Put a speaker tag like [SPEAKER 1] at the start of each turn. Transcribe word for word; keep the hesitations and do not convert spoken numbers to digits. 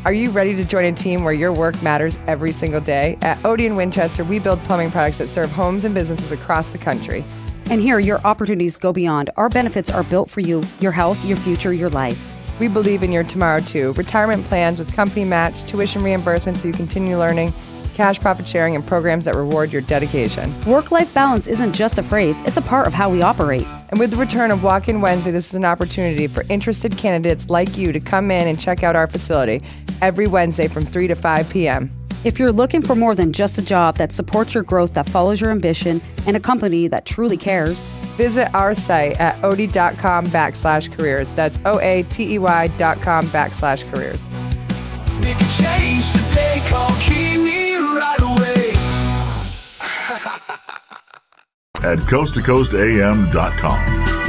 [SPEAKER 1] Are you ready to join a team where your work matters every single day? At Odeon Winchester, we build plumbing products that serve homes and businesses across the country.
[SPEAKER 2] And here, your opportunities go beyond. Our benefits are built for you, your health, your future, your life.
[SPEAKER 1] We believe in your tomorrow, too. Retirement plans with company match, tuition reimbursement so you continue learning, cash profit sharing, and programs that reward your dedication.
[SPEAKER 2] Work-life balance isn't just a phrase. It's a part of how we operate.
[SPEAKER 1] And with the return of Walk-In Wednesday, this is an opportunity for interested candidates like you to come in and check out our facility every Wednesday from three to five p.m.
[SPEAKER 2] If you're looking for more than just a job that supports your growth, that follows your ambition, and a company that truly cares,
[SPEAKER 1] visit our site at ody.com backslash careers. That's O-A-T-E-Y dot com backslash careers.
[SPEAKER 3] Make a change today, call Kiwi right away.
[SPEAKER 4] At coast to coast a m dot com.